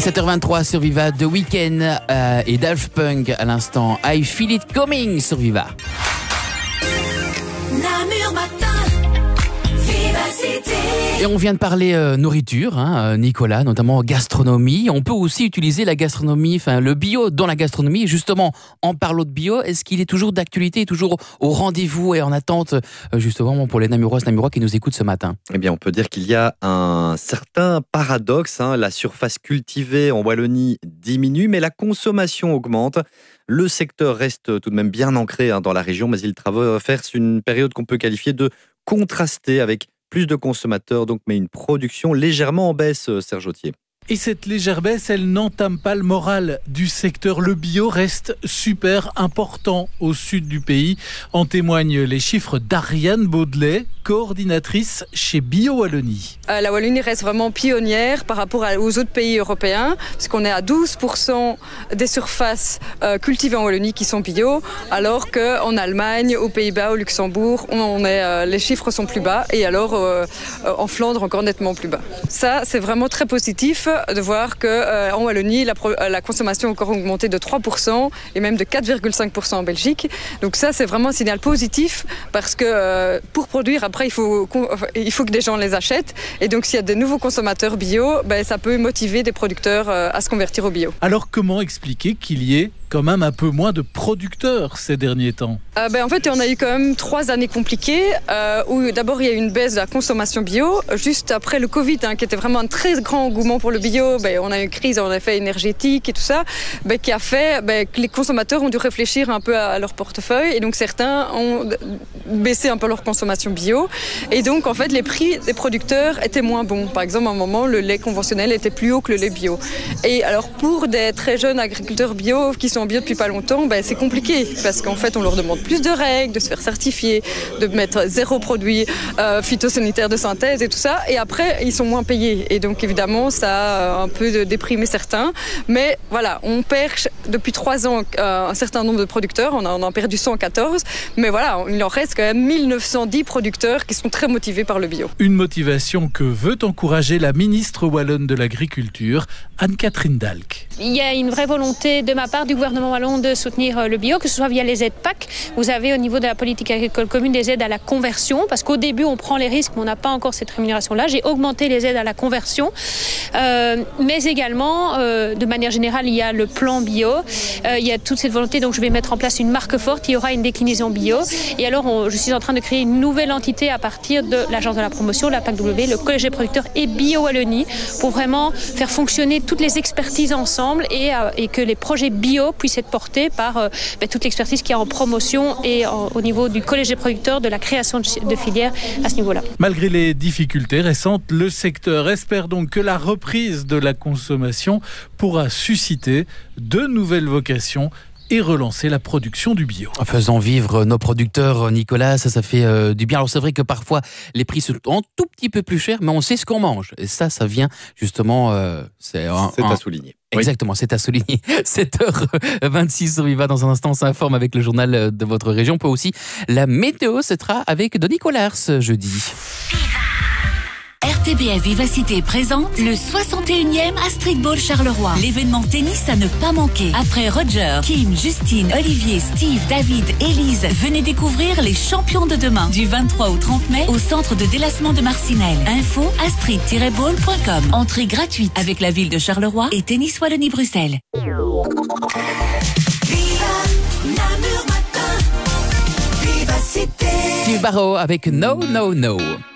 7h23 sur Viva, The Weeknd et Daft Punk à l'instant. I Feel It Coming sur Viva. Namur Matin, Vivacité. Et on vient de parler nourriture, Nicolas, notamment gastronomie. On peut aussi utiliser la gastronomie, le bio dans la gastronomie. Justement, en parlant de bio, est-ce qu'il est toujours d'actualité, toujours au rendez-vous et en attente, justement, pour les Namuroises, Namurois qui nous écoutent ce matin? Eh bien, on peut dire qu'il y a un certain paradoxe. La surface cultivée en Wallonie diminue, mais la consommation augmente. Le secteur reste tout de même bien ancré dans la région, mais il traverse une période qu'on peut qualifier de contrastée avec plus de consommateurs, mais une production légèrement en baisse, Serge Autier. Et cette légère baisse, elle n'entame pas le moral du secteur. Le bio reste super important au sud du pays. En témoignent les chiffres d'Ariane Baudelet, coordinatrice chez Bio Wallonie. La Wallonie reste vraiment pionnière par rapport aux autres pays européens, parce qu'on est à 12% des surfaces cultivées en Wallonie qui sont bio, alors qu'en Allemagne, aux Pays-Bas, au Luxembourg, les chiffres sont plus bas, et alors en Flandre encore nettement plus bas. Ça, c'est vraiment très positif de voir qu'en Wallonie, la consommation a encore augmenté de 3% et même de 4,5% en Belgique. Donc ça, c'est vraiment un signal positif parce que pour produire, après, il faut que des gens les achètent. Et donc, s'il y a des nouveaux consommateurs bio, ça peut motiver des producteurs à se convertir au bio. Alors, comment expliquer qu'il y ait quand même un peu moins de producteurs ces derniers temps? En fait, on a eu quand même 3 années compliquées où d'abord il y a eu une baisse de la consommation bio. Juste après le Covid, qui était vraiment un très grand engouement pour le bio, on a eu une crise en effet énergétique et tout ça, qui a fait que les consommateurs ont dû réfléchir un peu à leur portefeuille et donc certains ont baissé un peu leur consommation bio. Et donc en fait les prix des producteurs étaient moins bons. Par exemple, à un moment, le lait conventionnel était plus haut que le lait bio. Et alors pour des très jeunes agriculteurs bio qui sont bio depuis pas longtemps, c'est compliqué parce qu'en fait on leur demande plus de règles, de se faire certifier, de mettre 0 produit phytosanitaire de synthèse et tout ça, et après ils sont moins payés et donc évidemment ça a un peu déprimé certains, mais voilà, on perd depuis 3 ans un certain nombre de producteurs, on en a perdu 114, mais voilà, il en reste quand même 1910 producteurs qui sont très motivés par le bio. Une motivation que veut encourager la ministre wallonne de l'Agriculture, Anne-Catherine Dalck. Il y a une vraie volonté de ma part du gouvernement wallon de soutenir le bio, que ce soit via les aides PAC. Vous avez au niveau de la politique agricole commune des aides à la conversion, parce qu'au début on prend les risques, mais on n'a pas encore cette rémunération-là. J'ai augmenté les aides à la conversion, mais également, de manière générale, il y a le plan bio, il y a toute cette volonté, donc je vais mettre en place une marque forte, il y aura une déclinaison bio, et alors je suis en train de créer une nouvelle entité à partir de l'agence de la promotion, la PAC-W, le collège des producteurs et Bio Wallonie, pour vraiment faire fonctionner toutes les expertises ensemble et que les projets bio puissent être portés par toute l'expertise qui est en promotion et au niveau du collège des producteurs, de la création de filières à ce niveau-là. Malgré les difficultés récentes, le secteur espère donc que la reprise de la consommation pourra susciter de nouvelles vocations et relancer la production du bio. Faisons vivre nos producteurs, Nicolas, ça fait du bien. Alors c'est vrai que parfois les prix sont un tout petit peu plus chers, mais on sait ce qu'on mange. Et ça vient justement... c'est à souligner. Exactement, c'est à souligner. 7h26 sur Viva. Dans un instant, on s'informe avec le journal de votre région. On peut aussi la météo, ce sera avec Denis Collard ce jeudi. RTBF Vivacité présente le 61e Astrid Ball Charleroi. L'événement tennis à ne pas manquer. Après Roger, Kim, Justine, Olivier, Steve, David, Élise, venez découvrir les champions de demain. Du 23 au 30 mai au centre de délassement de Marcinelle. Info astrid-ball.com. Entrée gratuite avec la ville de Charleroi et Tennis Wallonie-Bruxelles. Steve Barrow avec No No No.